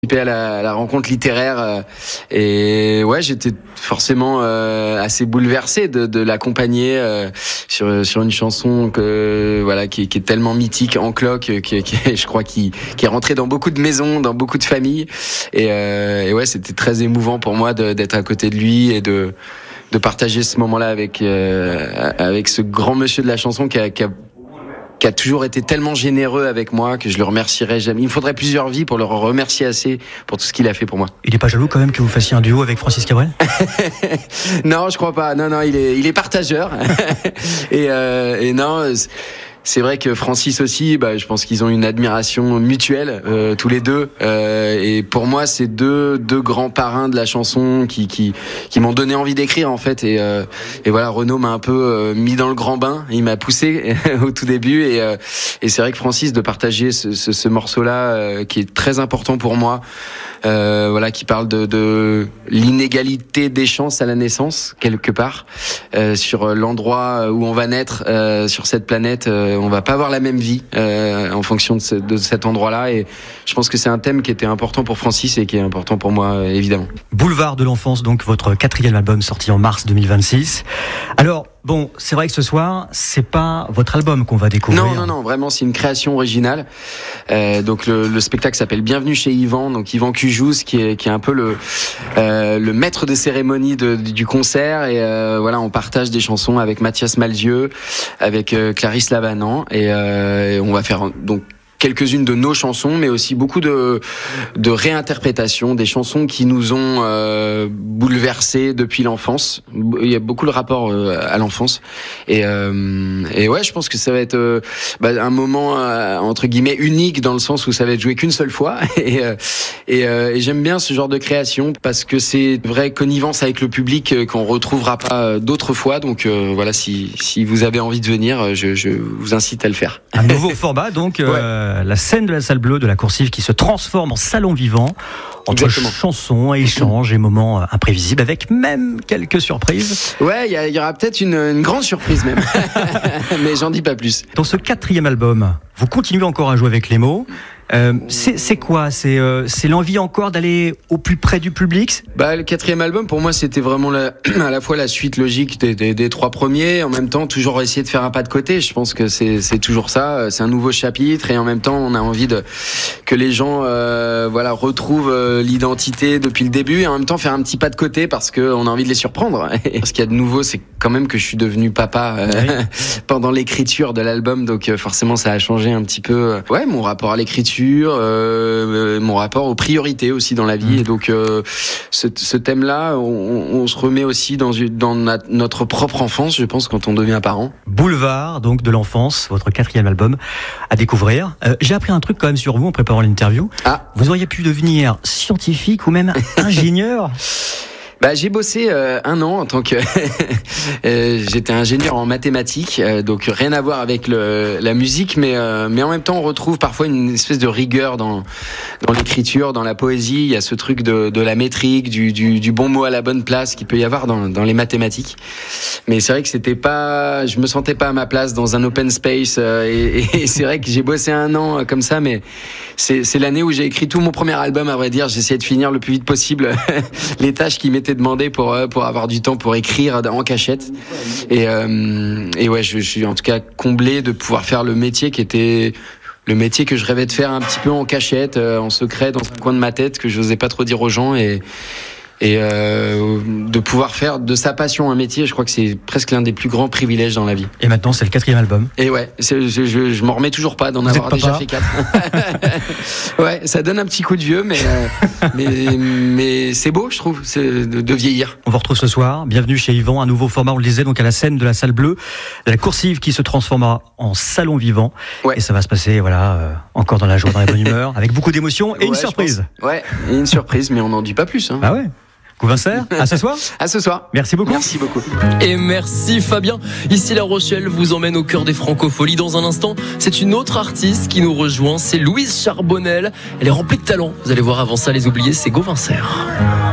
participé à la rencontre littéraire et ouais, j'étais forcément assez bouleversé de l'accompagner sur une chanson qui est tellement mythique, en cloque, je crois qui est rentrée dans beaucoup de maisons, dans beaucoup de familles et ouais, c'était très émouvant pour moi d'être à côté de lui et de partager ce moment-là avec ce grand monsieur de la chanson qui a toujours été tellement généreux avec moi que je le remercierai jamais. Il me faudrait plusieurs vies pour le remercier assez pour tout ce qu'il a fait pour moi. Il est pas jaloux quand même que vous fassiez un duo avec Francis Cabrel? Non, je crois pas. Non, il est partageur. et non. C'est vrai que Francis aussi, je pense qu'ils ont une admiration mutuelle, tous les deux. Et pour moi, c'est deux grands parrains de la chanson qui m'ont donné envie d'écrire en fait. Et voilà, Renaud m'a un peu mis dans le grand bain. Il m'a poussé au tout début. Et c'est vrai que Francis, de partager ce morceau-là, qui est très important pour moi. Qui parle de l'inégalité des chances à la naissance quelque part, sur l'endroit où on va naître sur cette planète. On va pas avoir la même vie en fonction de cet endroit-là, et je pense que c'est un thème qui était important pour Francis et qui est important pour moi évidemment. Boulevard de l'enfance, donc votre 4e album sorti en mars 2026. Alors bon, c'est vrai que ce soir, c'est pas votre album qu'on va découvrir. Non, vraiment, c'est une création originale. Donc le spectacle s'appelle Bienvenue chez Yvan. Donc Yvan Cujouz, qui est un peu le maître de cérémonie du concert. Et on partage des chansons avec Mathias Malzieu, avec Clarisse Lavanant, et on va faire donc quelques-unes de nos chansons, mais aussi beaucoup de réinterprétations, des chansons qui nous ont bouleversés depuis l'enfance. Il y a beaucoup le rapport à l'enfance. Et ouais, je pense que ça va être un moment entre guillemets unique, dans le sens où ça va être joué qu'une seule fois. Et j'aime bien ce genre de création parce que c'est une vraie connivence avec le public qu'on retrouvera pas d'autres fois. Donc voilà, si vous avez envie de venir, je vous incite à le faire. Un nouveau format donc. Ouais. La scène de la salle bleue de la Coursive qui se transforme en salon vivant entre chansons, échanges et moments imprévisibles, avec même quelques surprises. Ouais, il y aura peut-être une grande surprise même, mais j'en dis pas plus. Dans ce 4e album, vous continuez encore à jouer avec les mots. C'est quoi ? C'est l'envie encore d'aller au plus près du public ? Le 4e album, pour moi, c'était vraiment à la fois la suite logique des 3 premiers, en même temps toujours essayer de faire un pas de côté. Je pense que c'est toujours ça. C'est un nouveau chapitre, et en même temps, on a envie que les gens retrouvent l'identité depuis le début, et en même temps faire un petit pas de côté parce qu'on a envie de les surprendre. Et ce qu'il y a de nouveau, c'est quand même que je suis devenu papa pendant l'écriture de l'album, donc forcément ça a changé un petit peu mon rapport à l'écriture, mon rapport aux priorités aussi dans la vie. Et donc ce thème-là, on se remet aussi dans notre propre enfance, je pense, quand on devient parent. Boulevard donc de l'enfance, votre 4e album à découvrir. J'ai appris un truc quand même sur vous en préparant l'interview. Vous auriez pu devenir scientifique ou même ingénieur. J'ai bossé 1 an en tant que j'étais ingénieur en mathématiques, donc rien à voir avec la musique, mais en même temps on retrouve parfois une espèce de rigueur dans l'écriture, dans la poésie. Il y a ce truc de la métrique, du bon mot à la bonne place qu'il peut y avoir dans les mathématiques. Mais c'est vrai que je me sentais pas à ma place dans un open space, et c'est vrai que j'ai bossé 1 an comme ça, mais c'est l'année où j'ai écrit tout mon premier album, à vrai dire. J'essayais de finir le plus vite possible les tâches qui m'étaient demandées pour avoir du temps pour écrire en cachette. Et ouais, je suis en tout cas comblé de pouvoir faire le métier qui était le métier que je rêvais de faire un petit peu en cachette, en secret, dans un coin de ma tête, que je n'osais pas trop dire aux gens, et de pouvoir faire de sa passion un métier. Je crois que c'est presque l'un des plus grands privilèges dans la vie. Et maintenant, c'est le 4e album. Et ouais, je m'en remets toujours pas d'en avoir déjà fait 4. Ouais, ça donne un petit coup de vieux, mais c'est beau, je trouve, de vieillir. On vous retrouve ce soir. Bienvenue chez Yvan, un nouveau format, on le disait, donc à la scène de la salle bleue, de la Coursive qui se transformera en salon vivant. Ouais. Et ça va se passer, encore dans la joie, dans la bonne humeur, avec beaucoup d'émotions et une surprise. Ouais, et une surprise, mais on n'en dit pas plus. Ah ouais. Couvincert, à ce soir. À ce soir. Merci beaucoup. Merci beaucoup. Et merci Fabien. Ici La Rochelle vous emmène au cœur des francopholies. Dans un instant, c'est une autre artiste qui nous rejoint, c'est Louise Charbonnel. Elle est remplie de talent. Vous allez voir, avant ça, les oubliés, c'est Gauvincer.